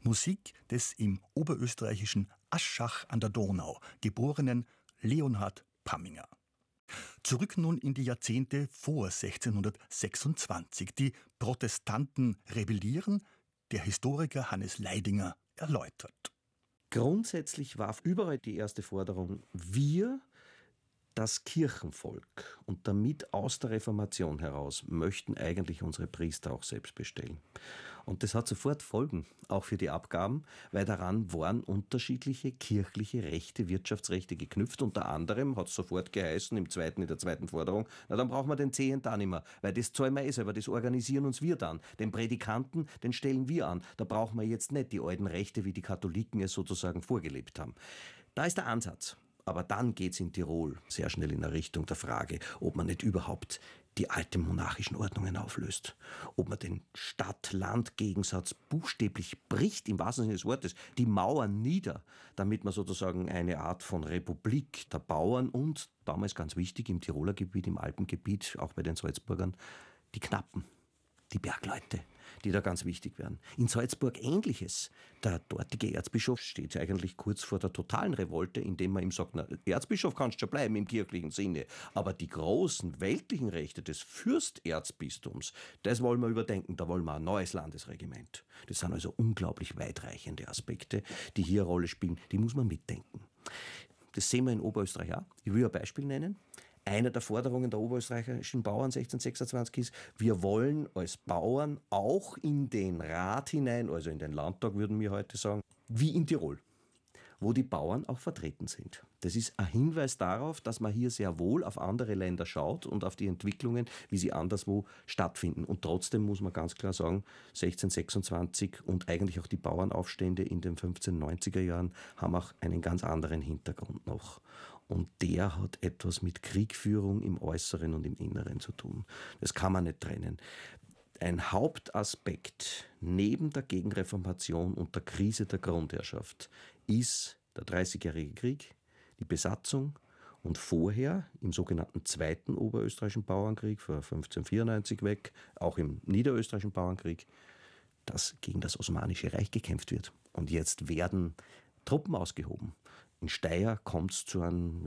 Musik des im oberösterreichischen Aschach an der Donau geborenen Leonhard Pamminger. Zurück nun in die Jahrzehnte vor 1626. Die Protestanten rebellieren, der Historiker Hannes Leidinger erläutert. Grundsätzlich war überall die erste Forderung: Wir, das Kirchenvolk und damit aus der Reformation heraus, möchten eigentlich unsere Priester auch selbst bestellen. Und das hat sofort Folgen, auch für die Abgaben, weil daran waren unterschiedliche kirchliche Rechte, Wirtschaftsrechte geknüpft. Unter anderem hat es sofort geheißen, in der zweiten Forderung, na dann brauchen wir den Zehent auch nicht mehr, weil das zahlen wir selber, das organisieren uns wir dann. Den Prädikanten, den stellen wir an. Da brauchen wir jetzt nicht die alten Rechte, wie die Katholiken es sozusagen vorgelebt haben. Da ist der Ansatz. Aber dann geht's in Tirol sehr schnell in der Richtung der Frage, ob man nicht überhaupt die alten monarchischen Ordnungen auflöst. Ob man den Stadt-Land-Gegensatz buchstäblich bricht, im wahrsten Sinne des Wortes, die Mauern nieder, damit man sozusagen eine Art von Republik der Bauern und, damals ganz wichtig, im Tiroler Gebiet, im Alpengebiet, auch bei den Salzburgern, die Knappen. Die Bergleute, die da ganz wichtig werden. In Salzburg Ähnliches. Der dortige Erzbischof steht eigentlich kurz vor der totalen Revolte, indem man ihm sagt, na, Erzbischof kannst schon bleiben im kirchlichen Sinne, aber die großen weltlichen Rechte des Fürsterzbistums, das wollen wir überdenken, da wollen wir ein neues Landesregiment. Das sind also unglaublich weitreichende Aspekte, die hier eine Rolle spielen, die muss man mitdenken. Das sehen wir in Oberösterreich auch. Ich will ein Beispiel nennen. Eine der Forderungen der oberösterreichischen Bauern 1626 ist, wir wollen als Bauern auch in den Rat hinein, also in den Landtag würden wir heute sagen, wie in Tirol, wo die Bauern auch vertreten sind. Das ist ein Hinweis darauf, dass man hier sehr wohl auf andere Länder schaut und auf die Entwicklungen, wie sie anderswo stattfinden. Und trotzdem muss man ganz klar sagen, 1626 und eigentlich auch die Bauernaufstände in den 1590er Jahren haben auch einen ganz anderen Hintergrund noch. Und der hat etwas mit Kriegführung im Äußeren und im Inneren zu tun. Das kann man nicht trennen. Ein Hauptaspekt neben der Gegenreformation und der Krise der Grundherrschaft ist der Dreißigjährige Krieg, die Besatzung und vorher im sogenannten Zweiten Oberösterreichischen Bauernkrieg vor 1594 weg, auch im Niederösterreichischen Bauernkrieg, dass gegen das Osmanische Reich gekämpft wird. Und jetzt werden Truppen ausgehoben. In Steyr kommt es zu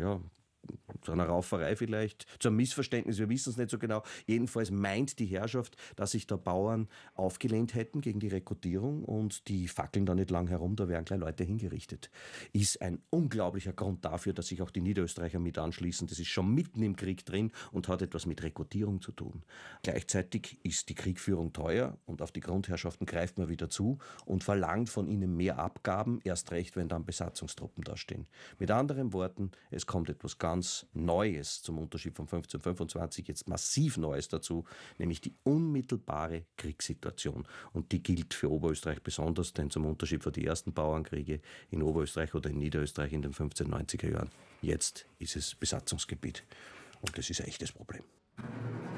einer Rauferei vielleicht, zu einem Missverständnis, wir wissen es nicht so genau. Jedenfalls meint die Herrschaft, dass sich da Bauern aufgelehnt hätten gegen die Rekrutierung und die fackeln da nicht lang herum, da werden gleich Leute hingerichtet. Ist ein unglaublicher Grund dafür, dass sich auch die Niederösterreicher mit anschließen. Das ist schon mitten im Krieg drin und hat etwas mit Rekrutierung zu tun. Gleichzeitig ist die Kriegführung teuer und auf die Grundherrschaften greift man wieder zu und verlangt von ihnen mehr Abgaben, erst recht, wenn dann Besatzungstruppen da stehen. Mit anderen Worten, es kommt etwas ganz Neues zum Unterschied von 1525, jetzt massiv Neues dazu, nämlich die unmittelbare Kriegssituation. Und die gilt für Oberösterreich besonders, denn zum Unterschied von den ersten Bauernkriege in Oberösterreich oder in Niederösterreich in den 1590er Jahren, jetzt ist es Besatzungsgebiet. Und das ist ein echtes Problem.